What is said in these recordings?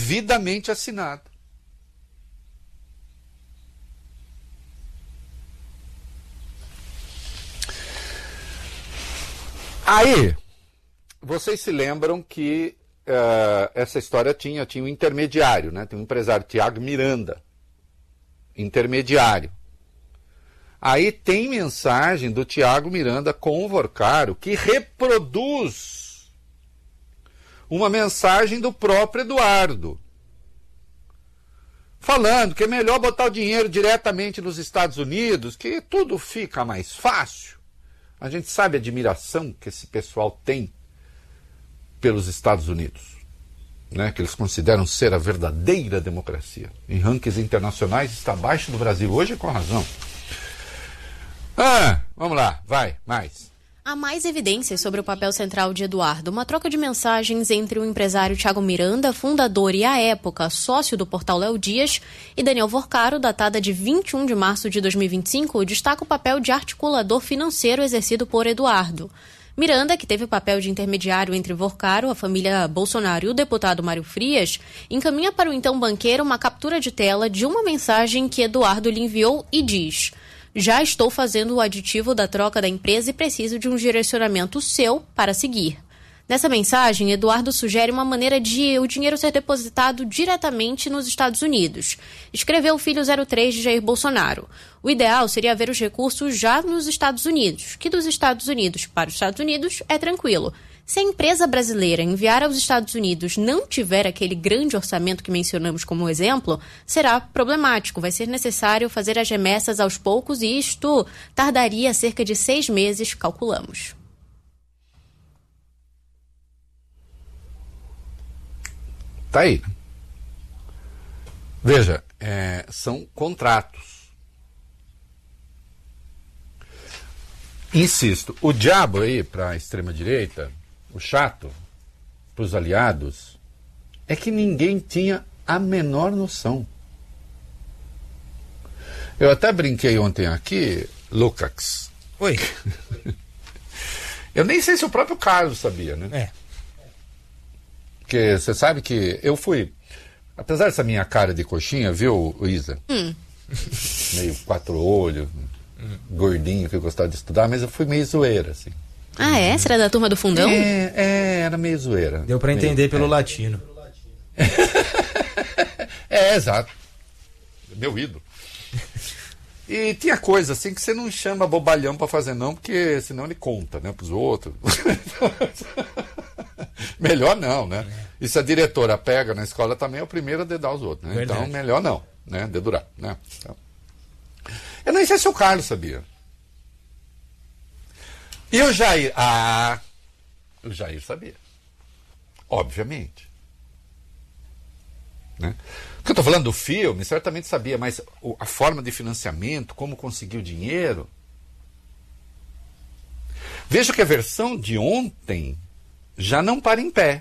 devidamente assinado. Aí, vocês se lembram que essa história tinha um intermediário, né? Tem um empresário, Tiago Miranda, intermediário. Aí tem mensagem do Tiago Miranda com o Vorcaro que reproduz uma mensagem do próprio Eduardo, falando que é melhor botar o dinheiro diretamente nos Estados Unidos, que tudo fica mais fácil. A gente sabe a admiração que esse pessoal tem pelos Estados Unidos, né? Que eles consideram ser a verdadeira democracia. Em rankings internacionais está abaixo do Brasil, hoje com razão. Vamos lá, vai, mais. Há mais evidências sobre o papel central de Eduardo. Uma troca de mensagens entre o empresário Tiago Miranda, fundador e, à época, sócio do portal Léo Dias, e Daniel Vorcaro, datada de 21 de março de 2025, destaca o papel de articulador financeiro exercido por Eduardo. Miranda, que teve o papel de intermediário entre Vorcaro, a família Bolsonaro e o deputado Mário Frias, encaminha para o então banqueiro uma captura de tela de uma mensagem que Eduardo lhe enviou e diz: "Já estou fazendo o aditivo da troca da empresa e preciso de um direcionamento seu para seguir." Nessa mensagem, Eduardo sugere uma maneira de o dinheiro ser depositado diretamente nos Estados Unidos. Escreveu o filho 03 de Jair Bolsonaro. O ideal seria ver os recursos já nos Estados Unidos, que dos Estados Unidos para os Estados Unidos é tranquilo. Se a empresa brasileira enviar aos Estados Unidos não tiver aquele grande orçamento que mencionamos como exemplo, será problemático. Vai ser necessário fazer as remessas aos poucos e isto tardaria cerca de 6 meses, calculamos. Tá aí. Veja, são contratos. Insisto, o diabo aí para a extrema-direita, o chato, para os aliados, é que ninguém tinha a menor noção. Eu até brinquei ontem aqui, Lucas. Oi. Eu nem sei se o próprio Carlos sabia, né? Porque você sabe que eu fui, apesar dessa minha cara de coxinha, viu, Isa? Meio 4 olhos, gordinho, que eu gostava de estudar, mas eu fui meio zoeira, assim. Ah, é? Você era da turma do fundão? Era meio zoeira. Deu pra entender pelo latino. Exato. Meu ídolo. E tinha coisa assim que você não chama bobalhão pra fazer não, porque senão ele conta, né, pros outros. Melhor não, né? E se a diretora pega na escola também é o primeiro a dedar os outros, né? Verdade. Então melhor não, né? Dedurar, né? Então, eu nem sei se o Carlos sabia. E o Jair? O Jair sabia. Obviamente. Né? Porque eu estou falando do filme, certamente sabia, mas a forma de financiamento, como conseguir o dinheiro. Veja que a versão de ontem já não para em pé.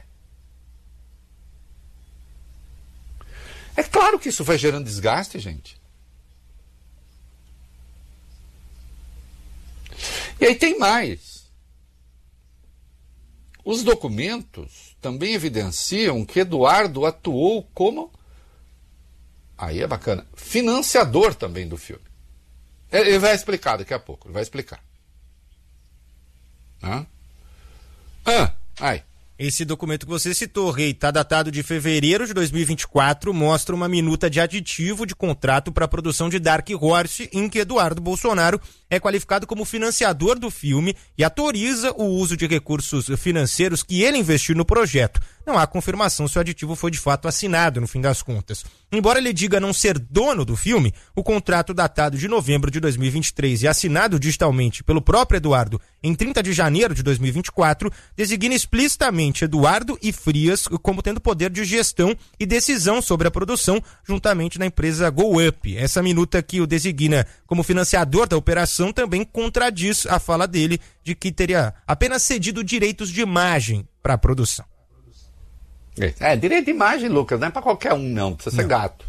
É claro que isso vai gerando desgaste, gente. E aí tem mais. Os documentos também evidenciam que Eduardo atuou como, aí é bacana, financiador também do filme. Ele vai explicar daqui a pouco, ele vai explicar. Esse documento que você citou, Rei, está datado de fevereiro de 2024, mostra uma minuta de aditivo de contrato para a produção de Dark Horse, em que Eduardo Bolsonaro é qualificado como financiador do filme e autoriza o uso de recursos financeiros que ele investiu no projeto. Não há confirmação se o aditivo foi de fato assinado, no fim das contas. Embora ele diga não ser dono do filme, o contrato datado de novembro de 2023 e assinado digitalmente pelo próprio Eduardo em 30 de janeiro de 2024, designa explicitamente Eduardo e Frias como tendo poder de gestão e decisão sobre a produção, juntamente na empresa GoUp. Essa minuta que o designa como financiador da operação também contradiz a fala dele de que teria apenas cedido direitos de imagem para a produção. Direito de imagem, Lucas, não é pra qualquer um, não. Precisa ser gato.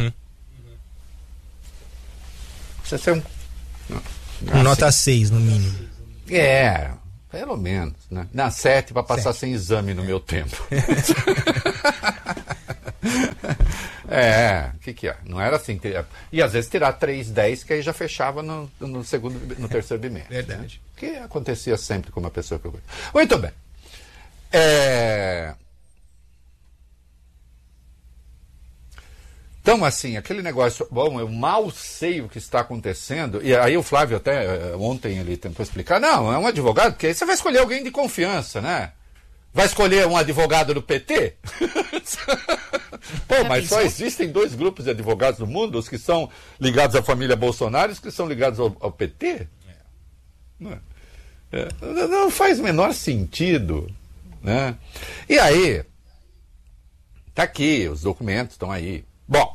Precisa ser um... Nota 6, no mínimo. Pelo menos, né? Na 7 pra passar sem exame no meu tempo. Que é? Não era assim. E às vezes tirar 3,10, que aí já fechava no terceiro bimestre. Verdade. Né? Que acontecia sempre com uma pessoa que eu conheço. Muito bem. Então, assim, aquele negócio, bom, eu mal sei o que está acontecendo, e aí o Flávio até, ontem ele tentou explicar, não, é um advogado, porque aí você vai escolher alguém de confiança, né? Vai escolher um advogado do PT? Pô, mas só existem 2 grupos de advogados no mundo, os que são ligados à família Bolsonaro e os que são ligados ao PT? Não faz o menor sentido, né? E aí, tá aqui, os documentos estão aí. Bom,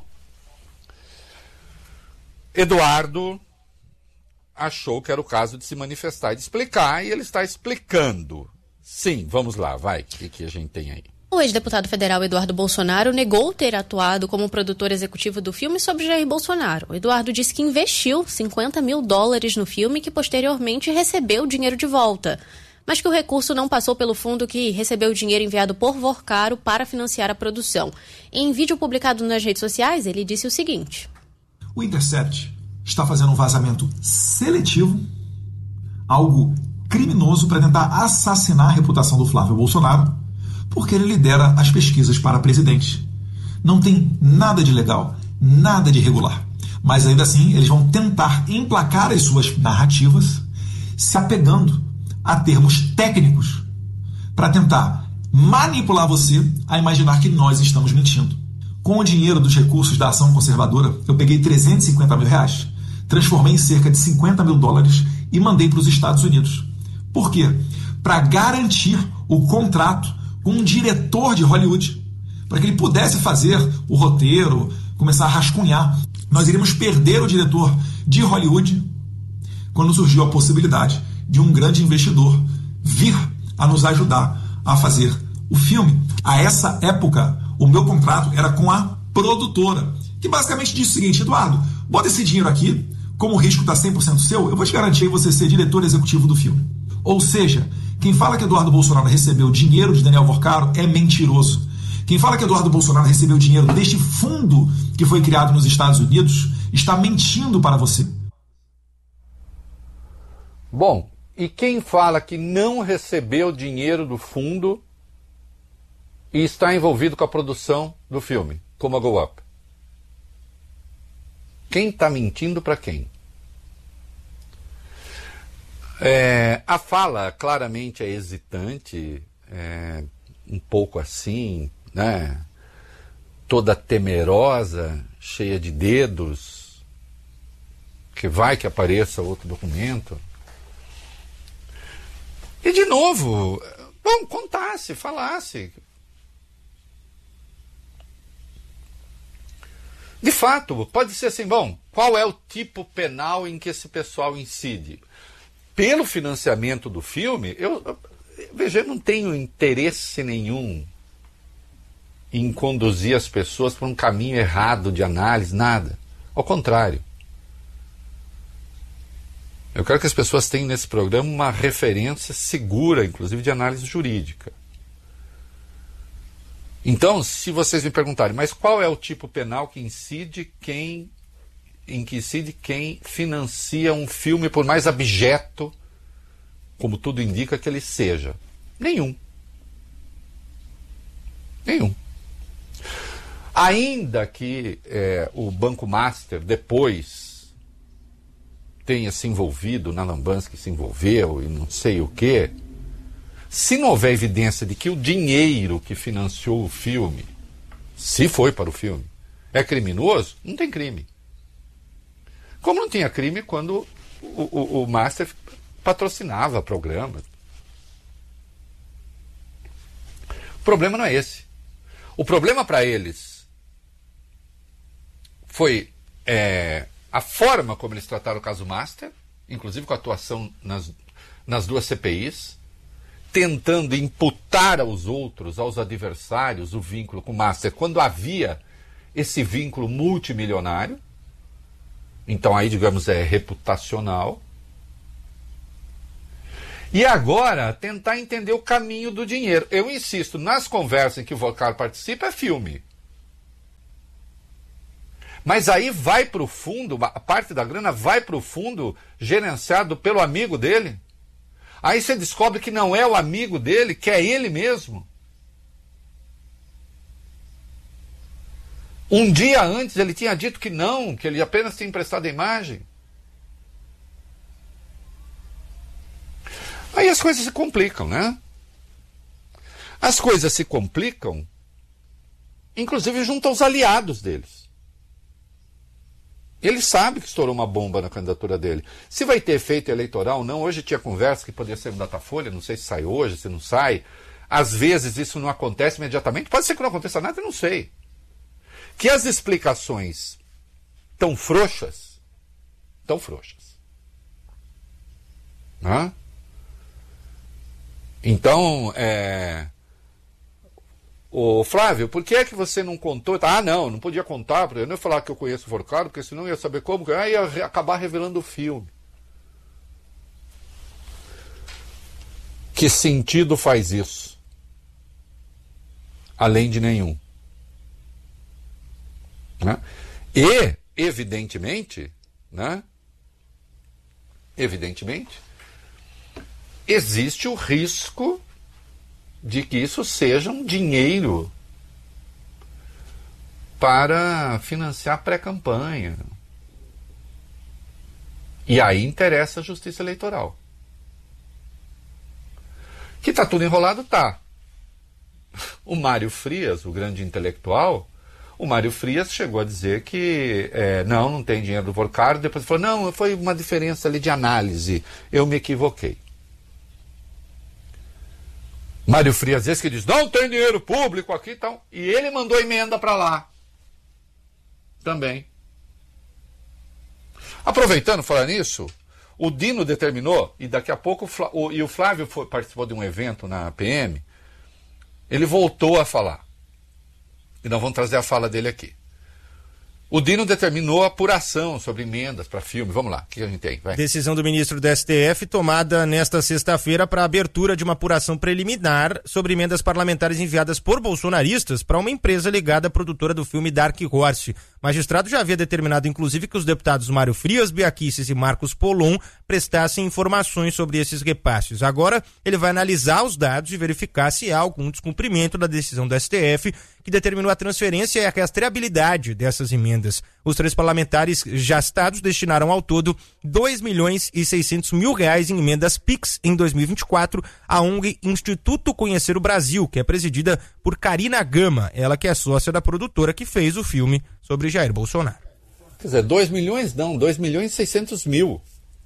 Eduardo achou que era o caso de se manifestar e de explicar, e ele está explicando. Sim, vamos lá, vai, o que a gente tem aí? O ex-deputado federal Eduardo Bolsonaro negou ter atuado como produtor executivo do filme sobre Jair Bolsonaro. O Eduardo disse que investiu $50 mil no filme e que posteriormente recebeu o dinheiro de volta, mas que o recurso não passou pelo fundo que recebeu o dinheiro enviado por Vorcaro para financiar a produção. Em vídeo publicado nas redes sociais, ele disse o seguinte: o Intercept está fazendo um vazamento seletivo, algo criminoso para tentar assassinar a reputação do Flávio Bolsonaro, porque ele lidera as pesquisas para presidente. Não tem nada de legal, nada de irregular. Mas ainda assim, eles vão tentar emplacar as suas narrativas, se apegando a termos técnicos, para tentar manipular você a imaginar que nós estamos mentindo. Com o dinheiro dos recursos da ação conservadora, eu peguei R$350 mil, transformei em cerca de $50 mil e mandei para os Estados Unidos. Por quê? Para garantir o contrato com um diretor de Hollywood, para que ele pudesse fazer o roteiro, começar a rascunhar. Nós iríamos perder o diretor de Hollywood quando surgiu a possibilidade de um grande investidor vir a nos ajudar a fazer o filme. A essa época, o meu contrato era com a produtora, que basicamente disse o seguinte: Eduardo, bota esse dinheiro aqui, como o risco está 100% seu, eu vou te garantir você ser diretor executivo do filme. Ou seja, quem fala que Eduardo Bolsonaro recebeu dinheiro de Daniel Vorcaro é mentiroso. Quem fala que Eduardo Bolsonaro recebeu dinheiro deste fundo que foi criado nos Estados Unidos está mentindo para você. Bom, e quem fala que não recebeu dinheiro do fundo e está envolvido com a produção do filme, como a Go Up? Quem está mentindo para quem? A fala claramente é hesitante, um pouco assim, né? Toda temerosa, cheia de dedos, que vai que apareça outro documento. E de novo, bom, contasse, falasse. De fato, pode ser assim, bom, qual é o tipo penal em que esse pessoal incide? Pelo financiamento do filme, eu não tenho interesse nenhum em conduzir as pessoas por um caminho errado de análise, nada. Ao contrário. Eu quero que as pessoas tenham nesse programa uma referência segura, inclusive de análise jurídica. Então, se vocês me perguntarem, mas qual é o tipo penal que incide quem financia um filme, por mais abjeto, como tudo indica que ele seja? Nenhum. Ainda que o Banco Master depois tenha se envolvido na lambança que se envolveu e não sei o quê, se não houver evidência de que o dinheiro que financiou o filme, se foi para o filme, é criminoso, não tem crime. Como não tinha crime quando o Master patrocinava programas. O problema não é esse. O problema para eles foi a forma como eles trataram o caso Master, inclusive com a atuação nas duas CPIs, tentando imputar aos outros, aos adversários, o vínculo com o Master, quando havia esse vínculo multimilionário. Então aí, digamos, é reputacional. E agora, tentar entender o caminho do dinheiro. Eu insisto, nas conversas em que o Vorcaro participa, é filme. Mas aí vai para o fundo, a parte da grana vai para o fundo gerenciado pelo amigo dele. Aí você descobre que não é o amigo dele, que é ele mesmo. Um dia antes ele tinha dito que não, que ele apenas tinha emprestado a imagem. Aí as coisas se complicam, né? As coisas se complicam, inclusive junto aos aliados deles. Ele sabe que estourou uma bomba na candidatura dele. Se vai ter efeito eleitoral ou não, hoje tinha conversa que poderia ser um Datafolha, não sei se sai hoje, se não sai. Às vezes isso não acontece imediatamente, pode ser que não aconteça nada, eu não sei. Que as explicações tão frouxas. Né? Então, ô Flávio, por que é que você não contou? Ah, não podia contar, eu não ia falar que eu conheço o Forcado, porque senão eu ia saber como, ia acabar revelando o filme. Que sentido faz isso? Além de nenhum. Né? E, evidentemente, existe o risco de que isso seja um dinheiro para financiar pré-campanha. E aí interessa a Justiça Eleitoral. Que está tudo enrolado, tá. O Mário Frias, o grande intelectual, o Mário Frias chegou a dizer que não tem dinheiro do Forcado, depois falou, não, foi uma diferença ali de análise, eu me equivoquei. Mário Frias, esse que diz, não tem dinheiro público aqui e tal. E ele mandou emenda para lá. Também. Aproveitando, falar nisso, o Dino determinou, e daqui a pouco, o Flávio participou de um evento na PM, ele voltou a falar. E nós vamos trazer a fala dele aqui. O Dino determinou a apuração sobre emendas para filme. Vamos lá, o que a gente tem? Vai. Decisão do ministro do STF tomada nesta sexta-feira para a abertura de uma apuração preliminar sobre emendas parlamentares enviadas por bolsonaristas para uma empresa ligada à produtora do filme Dark Horse. O magistrado já havia determinado, inclusive, que os deputados Mário Frias, Bia Kicis e Marcos Polon prestassem informações sobre esses repasses. Agora, ele vai analisar os dados e verificar se há algum descumprimento da decisão do STF que determinou a transferência e a rastreabilidade dessas emendas. Os 3 parlamentares já citados destinaram ao todo R$2.600.000 em emendas PIX em 2024 à ONG Instituto Conhecer o Brasil, que é presidida por Karina Gama, ela que é sócia da produtora que fez o filme sobre Jair Bolsonaro. Quer dizer, 2 milhões não, 2.600.000.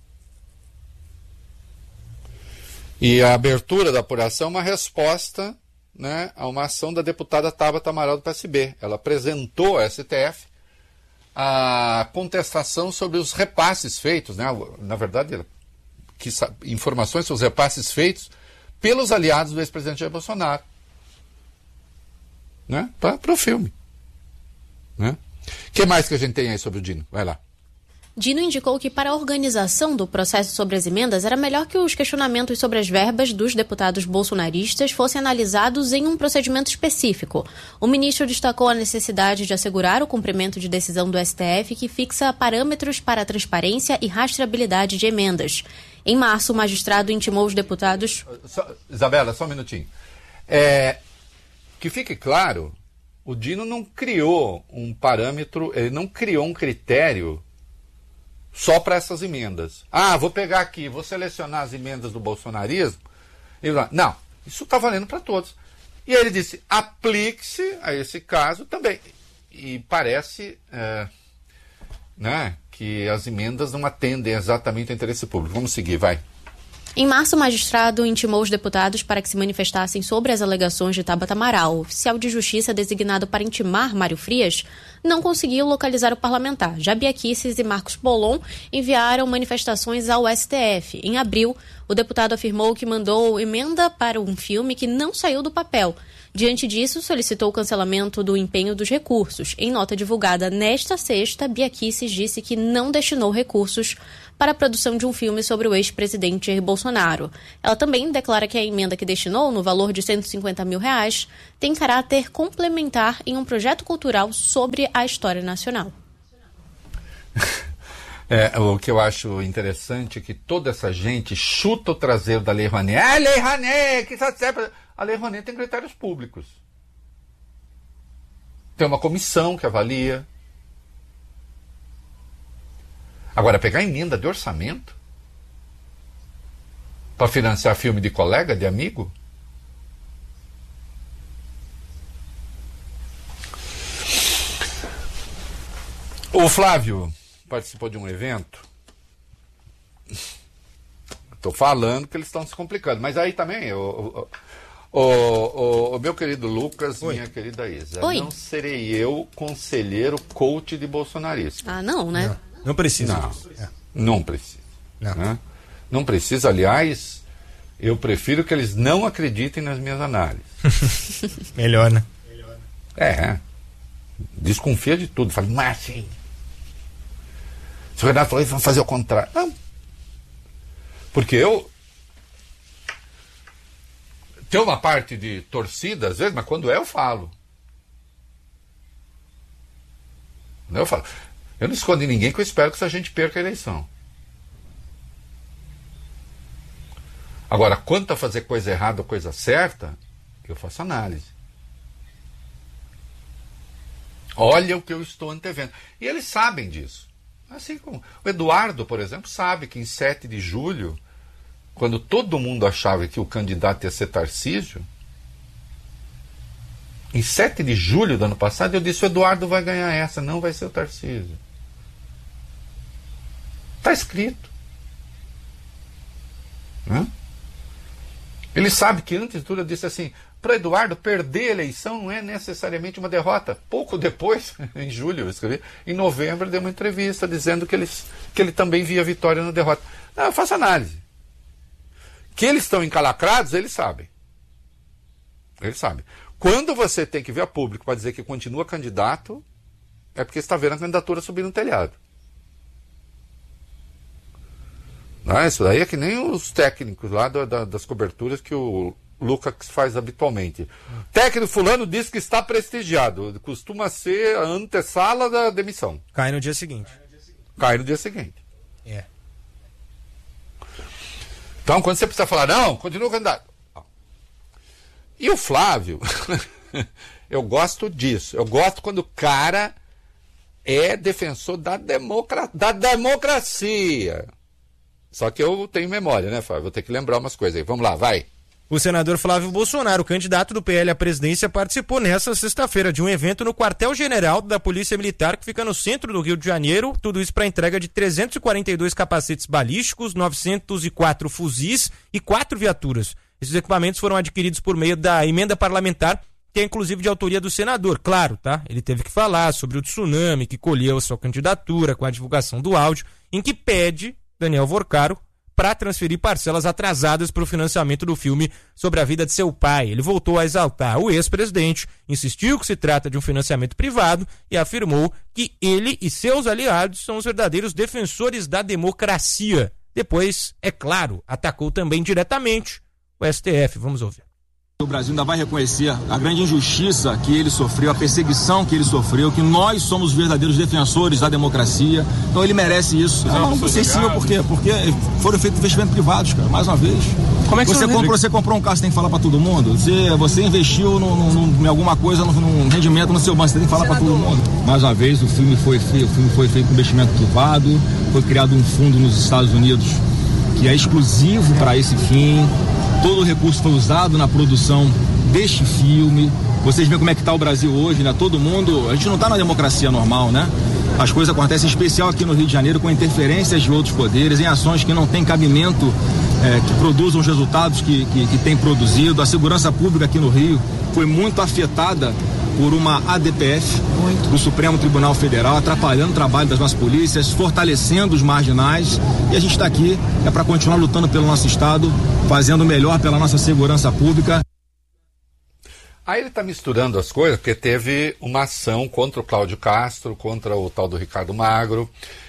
E a abertura da apuração é uma resposta, a uma ação da deputada Tabata Amaral do PSB. Ela apresentou ao STF a contestação sobre os repasses feitos, na verdade, informações sobre os repasses feitos pelos aliados do ex-presidente Jair Bolsonaro, para o filme. O que mais que a gente tem aí sobre o Dino? Vai lá. Dino indicou que para a organização do processo sobre as emendas era melhor que os questionamentos sobre as verbas dos deputados bolsonaristas fossem analisados em um procedimento específico. O ministro destacou a necessidade de assegurar o cumprimento de decisão do STF que fixa parâmetros para a transparência e rastreabilidade de emendas. Em março, o magistrado intimou os deputados... Isabela, só um minutinho. Que fique claro, o Dino não criou um parâmetro, ele não criou um critério só para essas emendas. Vou pegar aqui, vou selecionar as emendas do bolsonarismo. Não, isso está valendo para todos. E aí ele disse, aplique-se a esse caso também. E parece que as emendas não atendem exatamente ao interesse público. Vamos seguir, vai. Em março, o magistrado intimou os deputados para que se manifestassem sobre as alegações de Tabata Amaral. O oficial de justiça designado para intimar Mário Frias não conseguiu localizar o parlamentar. Já Bia Kicis e Marcos Polon enviaram manifestações ao STF. Em abril, o deputado afirmou que mandou emenda para um filme que não saiu do papel. Diante disso, solicitou o cancelamento do empenho dos recursos. Em nota divulgada nesta sexta, Bia Kicis disse que não destinou recursos para a produção de um filme sobre o ex-presidente Jair Bolsonaro. Ela também declara que a emenda que destinou, no valor de R$150 mil, tem caráter complementar em um projeto cultural sobre a história nacional. O que eu acho interessante é que toda essa gente chuta o traseiro da Lei Rouanet. Lei Rouanet, que está certo. A Lei Rouanet tem critérios públicos. Tem uma comissão que avalia. Agora, pegar emenda de orçamento para financiar filme de colega, de amigo? O Flávio participou de um evento. Estou falando que eles estão se complicando, mas aí também o meu querido Lucas, minha querida Isa, não serei eu conselheiro coach de bolsonarista. Não, né? Não precisa. Não precisa. Né? Não precisa, aliás, eu prefiro que eles não acreditem nas minhas análises. Melhor, né? Desconfia de tudo. Fala, mas assim, se o Renato falou, vamos fazer o contrário. Não. Porque tem uma parte de torcida, às vezes, mas quando eu falo. Eu não escondo em ninguém que eu espero que essa gente perca a eleição. Agora, quanto a fazer coisa errada ou coisa certa, eu faço análise. Olha o que eu estou antevendo. E eles sabem disso. Assim como o Eduardo, por exemplo, sabe que em 7 de julho, quando todo mundo achava que o candidato ia ser Tarcísio, em 7 de julho do ano passado, eu disse, o Eduardo vai ganhar essa, não vai ser o Tarcísio. Está escrito. Ele sabe que antes de tudo eu disse assim, para Eduardo, perder a eleição não é necessariamente uma derrota. Pouco depois, em julho, eu escrevi, em novembro, ele deu uma entrevista dizendo que ele também via vitória na derrota. Não, eu faço análise. Que eles estão encalacrados, eles sabem. Eles sabem. Quando você tem que vir a público para dizer que continua candidato, é porque você está vendo a candidatura subir no telhado. Isso daí é que nem os técnicos lá das coberturas que o Lucas faz habitualmente. Técnico fulano diz que está prestigiado. Costuma ser a antessala da demissão. Cai no dia seguinte. Então, quando você precisa falar, não, continua candidato. E o Flávio, eu gosto disso. Eu gosto quando o cara é defensor da democracia. Só que eu tenho memória, né, Flávio? Vou ter que lembrar umas coisas aí. Vamos lá, vai. O senador Flávio Bolsonaro, candidato do PL à presidência, participou nesta sexta-feira de um evento no quartel-general da Polícia Militar, que fica no centro do Rio de Janeiro. Tudo isso para entrega de 342 capacetes balísticos, 904 fuzis e 4 viaturas. Esses equipamentos foram adquiridos por meio da emenda parlamentar, que é inclusive de autoria do senador. Claro, tá? Ele teve que falar sobre o tsunami que colheu a sua candidatura com a divulgação do áudio, em que pede Daniel Vorcaro para transferir parcelas atrasadas para o financiamento do filme sobre a vida de seu pai. Ele voltou a exaltar o ex-presidente, insistiu que se trata de um financiamento privado e afirmou que ele e seus aliados são os verdadeiros defensores da democracia. Depois, é claro, atacou também diretamente o STF. Vamos ouvir. O Brasil ainda vai reconhecer a grande injustiça que ele sofreu, a perseguição que ele sofreu, que nós somos verdadeiros defensores da democracia. Então ele merece isso. Não sensível por quê? Porque foram feitos investimentos privados, cara, mais uma vez. Como é que você comprou um carro, você tem que falar para todo mundo? Você investiu em alguma coisa, num rendimento no seu banco, você tem que falar para todo mundo. Mais uma vez, o filme foi feito com investimento privado, foi criado um fundo nos Estados Unidos que é exclusivo para esse fim. Todo o recurso foi usado na produção deste filme. Vocês veem como é que está o Brasil hoje, né? Todo mundo... A gente não está na democracia normal, né? As coisas acontecem, em especial aqui no Rio de Janeiro, com interferências de outros poderes, em ações que não têm cabimento, que produzam os resultados que têm produzido. A segurança pública aqui no Rio foi muito afetada por uma ADPF do Supremo Tribunal Federal, atrapalhando o trabalho das nossas polícias, fortalecendo os marginais, e a gente está aqui para continuar lutando pelo nosso Estado, fazendo o melhor pela nossa segurança pública. Aí ele está misturando as coisas, porque teve uma ação contra o Cláudio Castro, contra o tal do Ricardo Magro,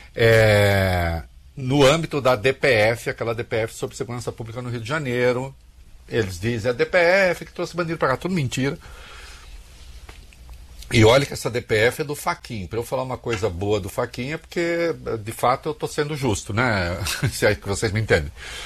no âmbito da DPF, aquela DPF sobre segurança pública no Rio de Janeiro. Eles dizem a DPF que trouxe bandido para cá, tudo mentira. E olha que essa DPF é do Fachin. Para eu falar uma coisa boa do Fachin é porque, de fato, eu estou sendo justo, né? Se é que vocês me entendem.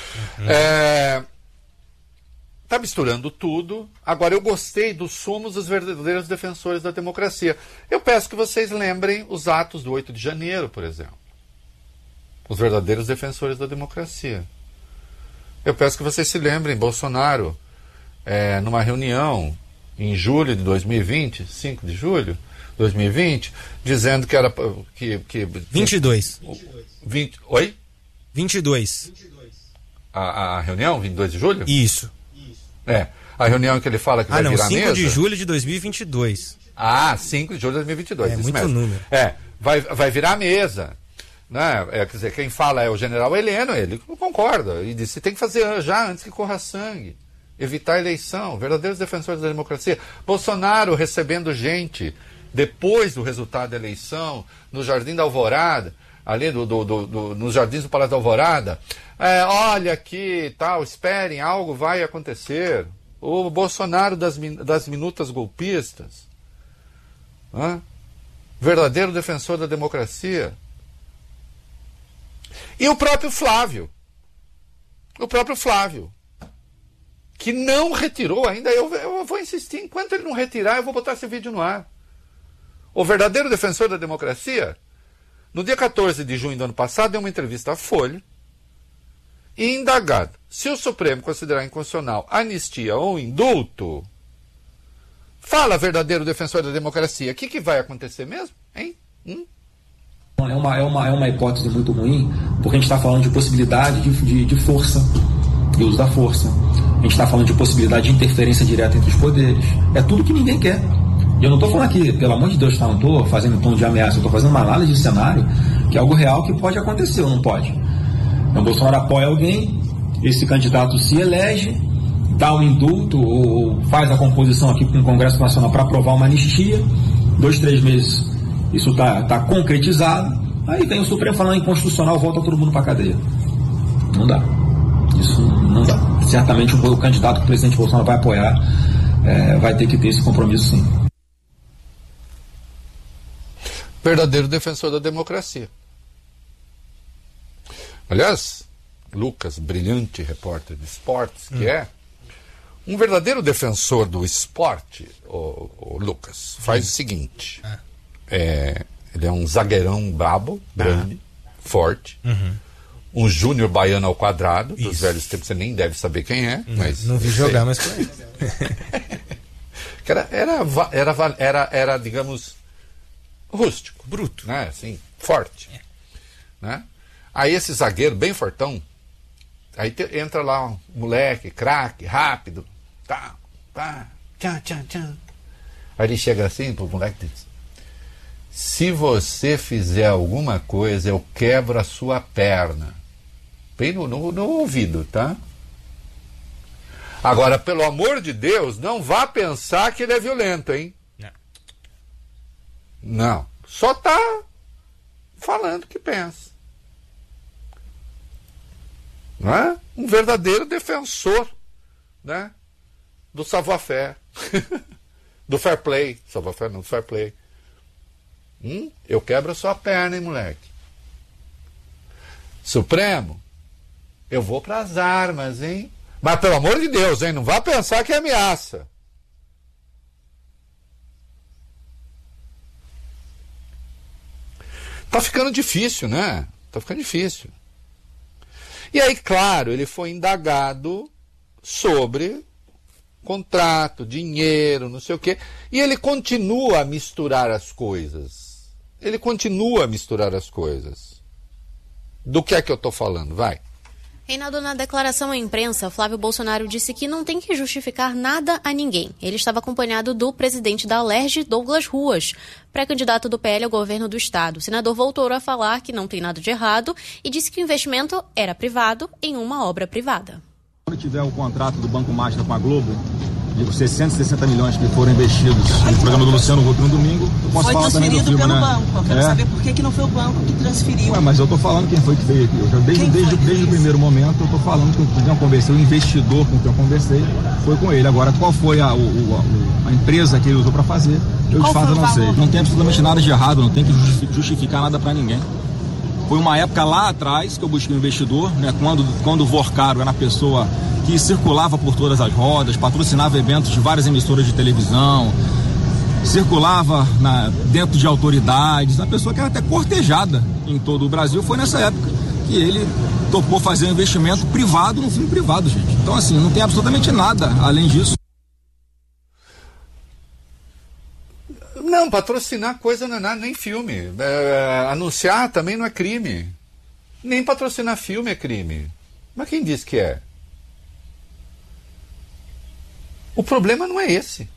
Está misturando tudo. Agora, eu gostei do somos os verdadeiros defensores da democracia. Eu peço que vocês lembrem os atos do 8 de janeiro, por exemplo. Os verdadeiros defensores da democracia. Eu peço que vocês se lembrem, Bolsonaro, numa reunião em julho de 2020, 5 de julho de 2020, dizendo que era... 22. 20, oi? 22. A reunião, 22 de julho? Isso. A reunião em que ele fala que vai virar 5 mesa. de julho de 2022. 5 de julho de 2022. É isso muito mesmo. número. Vai virar a mesa. Né? Quer dizer, quem fala é o general Heleno, ele concorda. E disse, tem que fazer já antes que corra sangue. Evitar a eleição. Verdadeiros defensores da democracia. Bolsonaro recebendo gente depois do resultado da eleição, no Jardim da Alvorada, ali nos jardins do Palácio da Alvorada. Olha aqui, tal, esperem, algo vai acontecer. O Bolsonaro das minutas golpistas. Verdadeiro defensor da democracia. E o próprio Flávio. Que não retirou ainda. Eu vou insistir, enquanto ele não retirar, eu vou botar esse vídeo no ar. O verdadeiro defensor da democracia, no dia 14 de junho do ano passado, deu uma entrevista à Folha e indagado se o Supremo considerar inconstitucional anistia ou indulto, fala verdadeiro defensor da democracia, o que vai acontecer mesmo? Hein? É uma hipótese muito ruim, porque a gente está falando de possibilidade de força, de uso da força. A gente está falando de possibilidade de interferência direta entre os poderes. É tudo que ninguém quer. E eu não estou falando aqui, pelo amor de Deus, não estou fazendo tom de ameaça, eu estou fazendo uma análise de cenário, que é algo real que pode acontecer ou não pode. Então, Bolsonaro apoia alguém, esse candidato se elege, dá um indulto ou faz a composição aqui com o Congresso Nacional para aprovar uma anistia, 2, 3 meses isso está concretizado, aí vem o Supremo falando inconstitucional, volta todo mundo para a cadeia. Não dá. Isso não dá. Certamente o candidato que o presidente Bolsonaro vai apoiar vai ter que ter esse compromisso, sim. Verdadeiro defensor da democracia. Aliás, Lucas, brilhante repórter de esportes, que é um verdadeiro defensor do esporte, o Lucas, faz o seguinte. Ele é um zagueirão brabo, grande, forte, um júnior baiano ao quadrado, dos velhos tempos, você nem deve saber quem é. Mas não vi jogar, mas conheço. Era, digamos, rústico. Bruto. Né? Assim, forte. Né? Aí esse zagueiro, bem fortão, aí entra lá um moleque, craque, rápido, tchan. Aí ele chega assim pro moleque e diz: se você fizer alguma coisa, eu quebro a sua perna. Bem no ouvido, tá? Agora, pelo amor de Deus, não vá pensar que ele é violento, hein? Não. Só tá falando o que pensa. Não é? Um verdadeiro defensor, né? Do savoir-faire. Do fair play. Savoir-faire não, do fair play. Eu quebro a sua perna, hein, moleque? Supremo, eu vou pras armas, hein? Mas pelo amor de Deus, hein? Não vá pensar que é ameaça. Tá ficando difícil, né? Tá ficando difícil. E aí, claro, ele foi indagado sobre contrato, dinheiro, não sei o quê. E ele continua a misturar as coisas. Do que é que eu estou falando? Vai. Reinaldo, na declaração à imprensa, Flávio Bolsonaro disse que não tem que justificar nada a ninguém. Ele estava acompanhado do presidente da Alerj, Douglas Ruas, pré-candidato do PL ao governo do estado. O senador voltou a falar que não tem nada de errado e disse que o investimento era privado em uma obra privada. Quando tiver o contrato do Banco Master com a Globo, de 660 milhões que foram investidos no programa do Luciano Huck no domingo, eu posso falar também do filme, pelo banco. Eu quero saber por que não foi o banco que transferiu. Mas eu tô falando quem foi que veio aqui. Desde o primeiro momento eu tô falando que eu conversei, o investidor com quem eu conversei foi com ele. Agora, qual foi a empresa que ele usou para fazer? Eu de fato não sei. Não tem absolutamente nada de errado, não tem que justificar nada para ninguém. Foi uma época lá atrás que eu busquei um investidor, né? Quando o Vorcaro era a pessoa que circulava por todas as rodas, patrocinava eventos de várias emissoras de televisão, circulava dentro de autoridades, a pessoa que era até cortejada em todo o Brasil. Foi nessa época que ele topou fazer um investimento privado num filme privado, gente. Então, assim, não tem absolutamente nada além disso. Não, patrocinar coisa não é nada, nem filme. Anunciar também não é crime. Nem patrocinar filme é crime. Mas quem disse que é? O problema não é esse.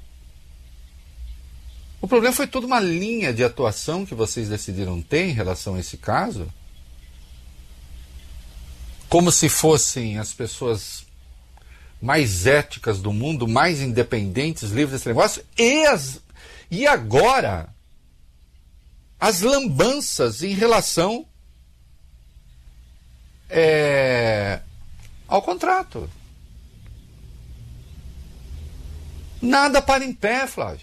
O problema foi toda uma linha de atuação que vocês decidiram ter em relação a esse caso. Como se fossem as pessoas mais éticas do mundo, mais independentes, livres desse negócio, e agora, as lambanças em relação ao contrato. Nada para em pé, Flávio.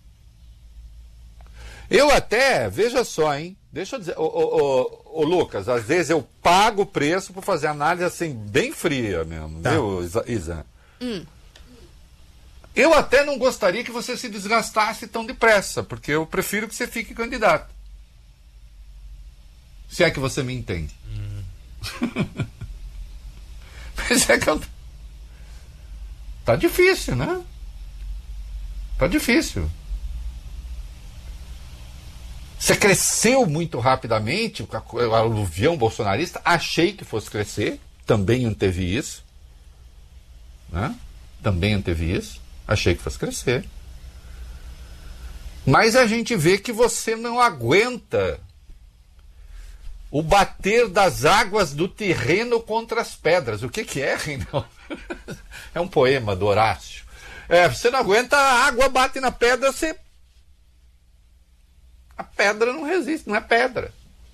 Eu até, veja só, hein? Deixa eu dizer, ô Lucas, às vezes eu pago o preço por fazer análise assim, bem fria mesmo, tá. Viu, Isa? Eu até não gostaria que você se desgastasse tão depressa, porque eu prefiro que você fique candidato. Se é que você me entende. Mas é que tá difícil, né? Tá difícil. Você cresceu muito rapidamente, o aluvião bolsonarista, achei que fosse crescer, também anteve isso, né? Também anteve isso. Achei que fosse crescer. Mas a gente vê que você não aguenta o bater das águas do terreno contra as pedras. O que é, Reinaldo? É um poema do Horácio. Você não aguenta, a água bate na pedra, a pedra não resiste, não é pedra.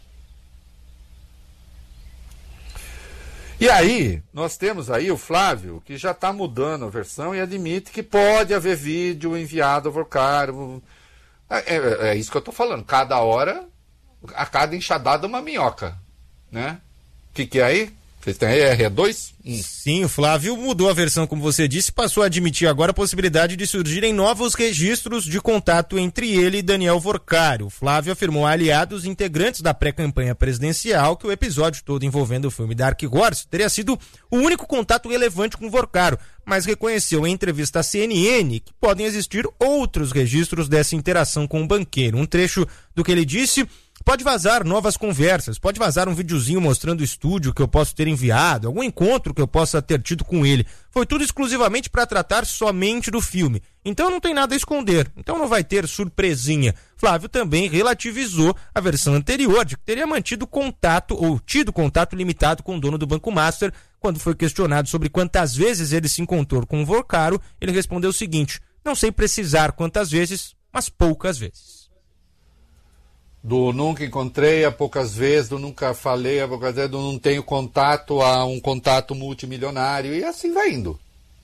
E aí, nós temos aí o Flávio, que já está mudando a versão e admite que pode haver vídeo enviado ao Vorcaro. É isso que eu estou falando. Cada hora, a cada enxadada, uma minhoca. Né? O que é aí? Vocês têm aí R2? Sim, o Flávio mudou a versão, como você disse, passou a admitir agora a possibilidade de surgirem novos registros de contato entre ele e Daniel Vorcaro. O Flávio afirmou a aliados integrantes da pré-campanha presidencial que o episódio todo envolvendo o filme Dark Horse teria sido o único contato relevante com Vorcaro, mas reconheceu em entrevista à CNN que podem existir outros registros dessa interação com o banqueiro. Um trecho do que ele disse: pode vazar novas conversas, pode vazar um videozinho mostrando o estúdio que eu posso ter enviado, algum encontro que eu possa ter tido com ele. Foi tudo exclusivamente para tratar somente do filme. Então não tem nada a esconder, então não vai ter surpresinha. Flávio também relativizou a versão anterior de que teria mantido contato ou tido contato limitado com o dono do Banco Master. Quando foi questionado sobre quantas vezes ele se encontrou com o Vorcaro, ele respondeu o seguinte: não sei precisar quantas vezes, mas poucas vezes. Do nunca encontrei a poucas vezes, do nunca falei a poucas vezes, do não tenho contato a um contato multimilionário, e assim vai indo.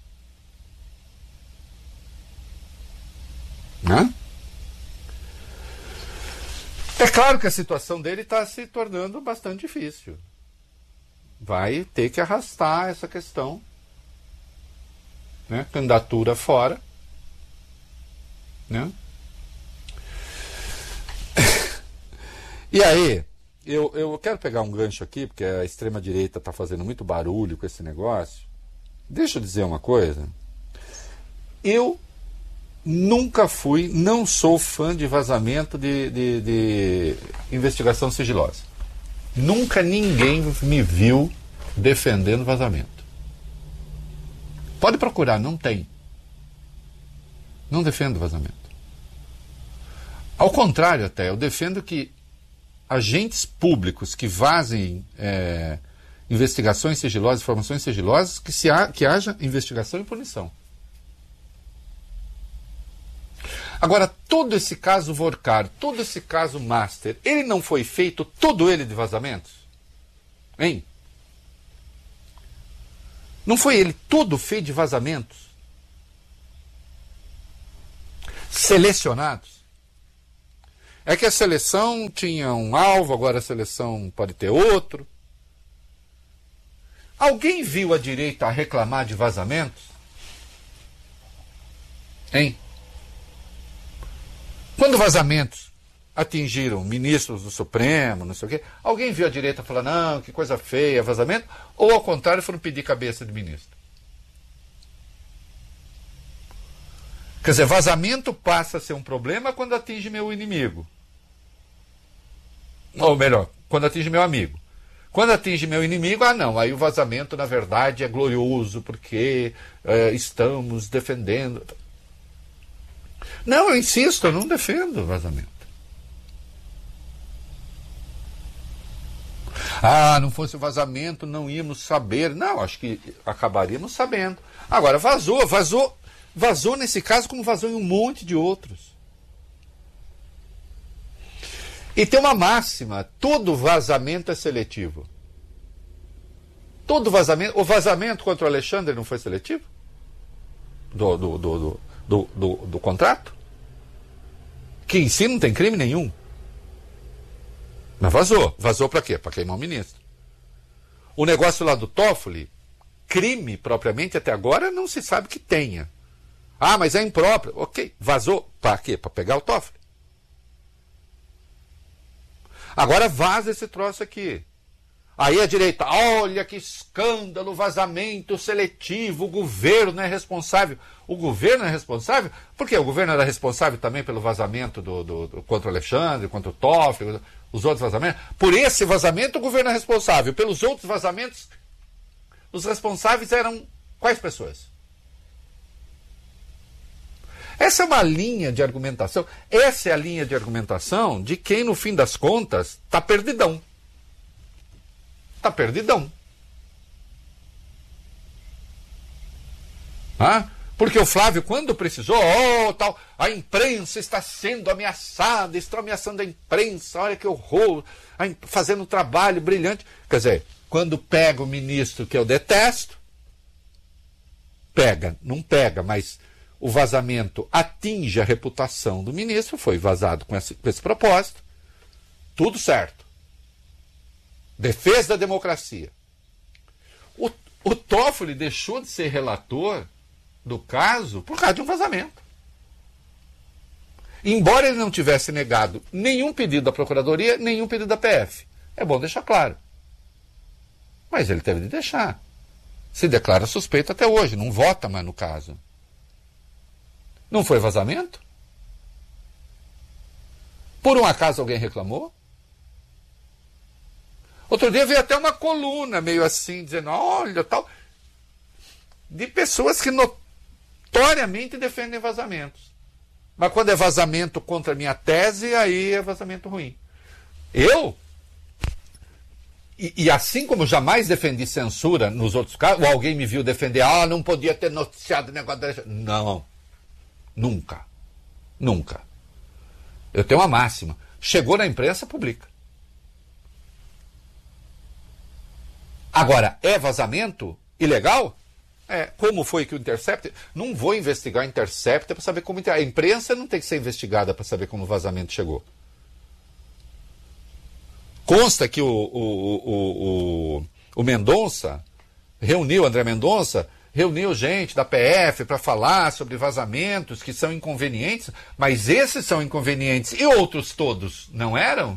Né? É claro que a situação dele está se tornando bastante difícil. Vai ter que arrastar essa questão. Né? Candidatura fora. Né? E aí, eu quero pegar um gancho aqui, porque a extrema-direita está fazendo muito barulho com esse negócio. Deixa eu dizer uma coisa. Eu não sou fã de vazamento de investigação sigilosa. Nunca ninguém me viu defendendo vazamento. Pode procurar, não tem. Não defendo vazamento. Ao contrário até, eu defendo que agentes públicos que vazem investigações sigilosas, informações sigilosas, que haja investigação e punição. Agora, todo esse caso Vorcaro, todo esse caso Master, ele não foi feito todo ele de vazamentos? Hein? Não foi ele todo feito de vazamentos? Selecionados? É que a seleção tinha um alvo, agora a seleção pode ter outro. Alguém viu a direita reclamar de vazamentos? Hein? Quando vazamentos atingiram ministros do Supremo, não sei o quê, alguém viu a direita falar, não, que coisa feia, vazamento? Ou ao contrário, foram pedir cabeça de ministro? Quer dizer, vazamento passa a ser um problema quando atinge meu inimigo. Ou melhor, quando atinge meu amigo. Quando atinge meu inimigo, não, aí o vazamento, na verdade, é glorioso, porque estamos defendendo. Não, eu insisto, eu não defendo o vazamento. Não fosse o vazamento, não íamos saber. Não, acho que acabaríamos sabendo. Agora, vazou nesse caso como vazou em um monte de outros. E tem uma máxima, todo vazamento é seletivo. Todo vazamento, o vazamento contra o Alexandre não foi seletivo? Do contrato? Que em si não tem crime nenhum. Mas vazou. Vazou para quê? Para queimar o ministro. O negócio lá do Toffoli, crime propriamente até agora não se sabe que tenha. Mas é impróprio. Ok, vazou. Para quê? Para pegar o Toffoli. Agora vaza esse troço aqui. Aí a direita, olha que escândalo, vazamento seletivo, o governo é responsável. O governo é responsável? Por quê? O governo era responsável também pelo vazamento contra o Alexandre, contra o Toffoli, os outros vazamentos? Por esse vazamento o governo é responsável. Pelos outros vazamentos, os responsáveis eram quais pessoas? Essa é uma linha de argumentação. Essa é a linha de argumentação de quem, no fim das contas, está perdidão. Está perdidão. Porque o Flávio, quando precisou, tal, a imprensa está sendo ameaçada, estão ameaçando a imprensa, olha que horror, fazendo um trabalho brilhante. Quer dizer, quando pega o ministro que eu detesto, não pega, mas o vazamento atinge a reputação do ministro, foi vazado com esse propósito, tudo certo. Defesa da democracia. O Toffoli deixou de ser relator do caso por causa de um vazamento. Embora ele não tivesse negado nenhum pedido da Procuradoria, nenhum pedido da PF. É bom deixar claro. Mas ele teve de deixar. Se declara suspeito até hoje, não vota mais no caso. Não foi vazamento? Por um acaso alguém reclamou? Outro dia veio até uma coluna meio assim, dizendo, olha, tal, de pessoas que notoriamente defendem vazamentos. Mas quando é vazamento contra a minha tese, aí é vazamento ruim. E assim como jamais defendi censura nos outros casos, ou alguém me viu defender, não podia ter noticiado o negócio da... Não. Nunca. Nunca. Eu tenho uma máxima. Chegou na imprensa, publica. Agora, é vazamento ilegal? Como foi que o Intercept... Não vou investigar o Intercept para saber como... A imprensa não tem que ser investigada para saber como o vazamento chegou. Consta que o Mendonça André Mendonça reuniu gente da PF para falar sobre vazamentos que são inconvenientes, mas esses são inconvenientes e outros todos não eram?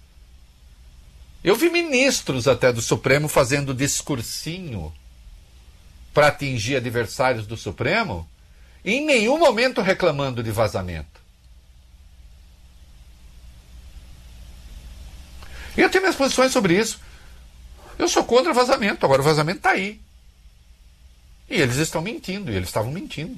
Eu vi ministros até do Supremo fazendo discursinho para atingir adversários do Supremo e em nenhum momento reclamando de vazamento. E eu tenho minhas posições sobre isso. Eu sou contra vazamento, agora o vazamento está aí. E eles estão mentindo, e eles estavam mentindo.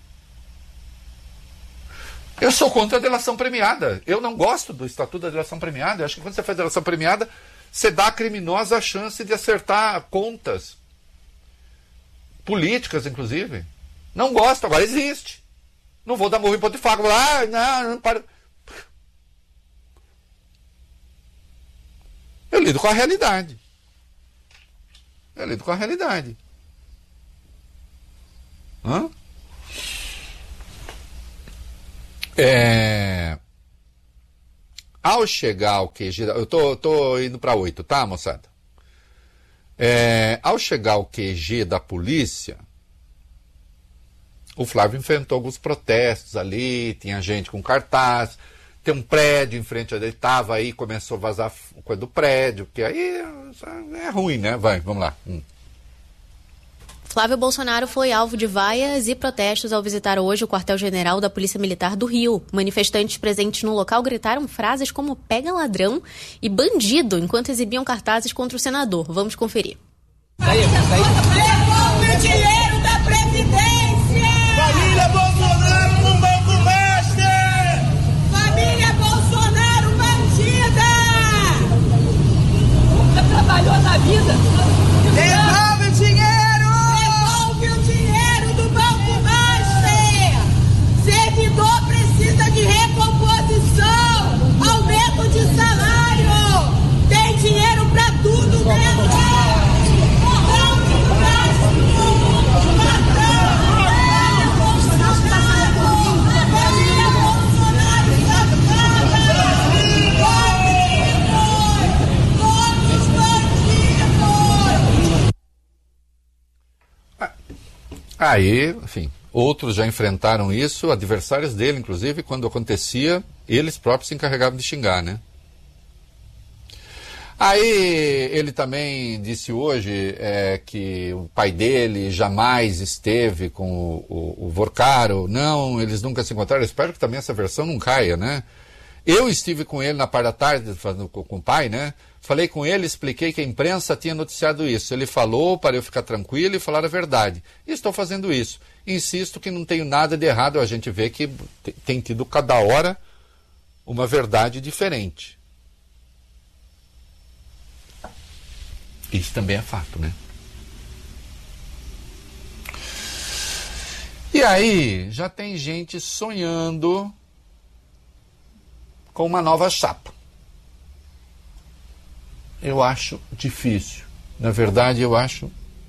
Eu sou contra a delação premiada. Eu não gosto do Estatuto da Delação Premiada. Eu acho que quando você faz delação premiada, você dá à criminosa a chance de acertar contas. Políticas, inclusive. Não gosto, agora existe. Não vou dar murro em ponto de faca. Não para. Eu lido com a realidade. ao chegar ao QG, eu tô indo para 8, tá, moçada? Ao chegar ao QG da polícia, o Flávio enfrentou alguns protestos ali, tinha gente com cartaz, tem um prédio em frente onde ele estava, aí começou a vazar coisa do prédio, que aí é ruim, né? Vamos lá. Flávio Bolsonaro foi alvo de vaias e protestos ao visitar hoje o quartel-general da Polícia Militar do Rio. Manifestantes presentes no local gritaram frases como "pega ladrão" e "bandido" enquanto exibiam cartazes contra o senador. Vamos conferir. Devolve o dinheiro da Previdência! Família Bolsonaro no Banco Master! Família Bolsonaro bandida! Nunca trabalhou na vida. Devolve o dinheiro! Devolve o dinheiro do Banco Master! Servidor precisa de recomposição, aumento de salário, tem dinheiro pra tudo mesmo! Aí, enfim, outros já enfrentaram isso, adversários dele, inclusive, quando acontecia, eles próprios se encarregavam de xingar, né? Aí ele também disse hoje que o pai dele jamais esteve com o Vorcaro. Não, eles nunca se encontraram. Eu espero que também essa versão não caia, né? Eu estive com ele na parte da tarde, falando com o pai, né? Falei com ele, expliquei que a imprensa tinha noticiado isso. Ele falou para eu ficar tranquilo e falar a verdade. E estou fazendo isso. Insisto que não tenho nada de errado. A gente vê que tem tido cada hora uma verdade diferente. Isso também é fato, né? E aí, já tem gente sonhando com uma nova chapa. Eu acho difícil. Na verdade, eu acho...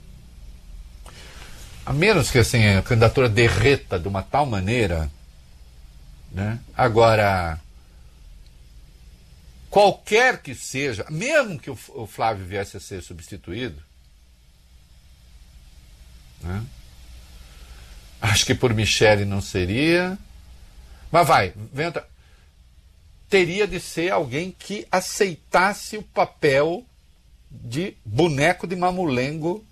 A menos que assim, a candidatura derreta de uma tal maneira, né? Agora, qualquer que seja, mesmo que o Flávio viesse a ser substituído, né? Acho que por Michele não seria, mas venta, teria de ser alguém que aceitasse o papel de boneco de mamulengo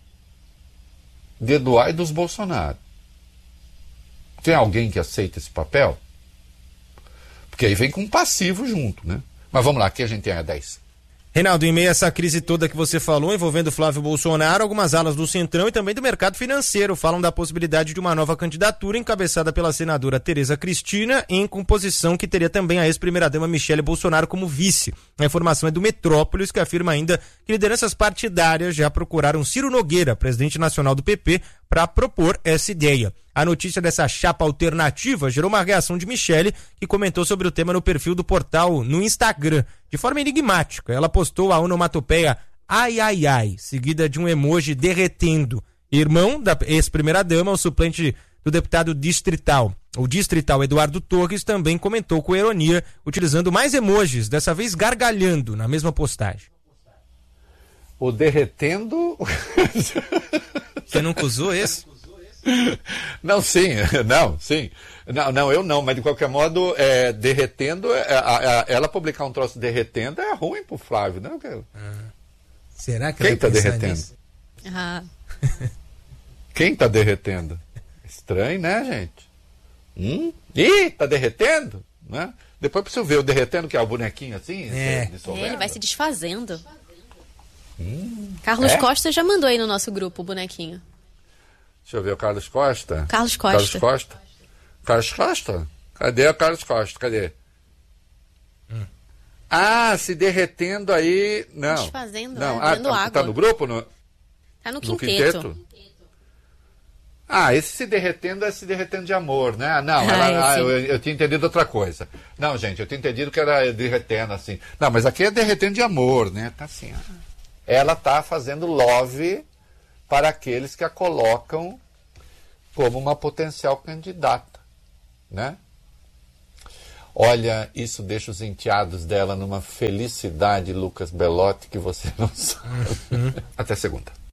de Eduardo e dos Bolsonaro. Tem alguém que aceita esse papel? Porque aí vem com um passivo junto, né? Mas vamos lá, aqui a gente tem a 10. Reinaldo, em meio a essa crise toda que você falou, envolvendo Flávio Bolsonaro, algumas alas do Centrão e também do mercado financeiro falam da possibilidade de uma nova candidatura encabeçada pela senadora Tereza Cristina, em composição que teria também a ex-primeira-dama Michele Bolsonaro como vice. A informação é do Metrópolis, que afirma ainda que lideranças partidárias já procuraram Ciro Nogueira, presidente nacional do PP, para propor essa ideia. A notícia dessa chapa alternativa gerou uma reação de Michele, que comentou sobre o tema no perfil do portal no Instagram. De forma enigmática, ela postou a onomatopeia "ai, ai, ai", seguida de um emoji derretendo. Irmão da ex-primeira-dama, o suplente do deputado distrital. O distrital Eduardo Torres também comentou com ironia, utilizando mais emojis, dessa vez gargalhando na mesma postagem. O derretendo... Você nunca usou esse? Não, sim. Não, eu não, mas de qualquer modo, derretendo, ela publicar um troço derretendo é ruim pro Flávio, né? Será que quem tá derretendo? Quem tá derretendo? Estranho, né, gente? Ih, tá derretendo? Né? Depois pra você ver o derretendo, que é o bonequinho assim, ele vai se desfazendo. Carlos Costa já mandou aí no nosso grupo o bonequinho. Deixa eu ver o Carlos Costa. Carlos Costa. Carlos Costa? Cadê o Carlos Costa? Cadê? Se derretendo aí... Não. Desfazendo, não. Vendo água. Tá no grupo? Tá no quinteto. Esse se derretendo é se derretendo de amor, né? Não, eu tinha entendido outra coisa. Não, gente, eu tinha entendido que era derretendo assim. Não, mas aqui é derretendo de amor, né? Tá assim, Ela tá fazendo love para aqueles que a colocam como uma potencial candidata, né? Olha, isso deixa os enteados dela numa felicidade, Lucas Belotti, que você não sabe. Até segunda.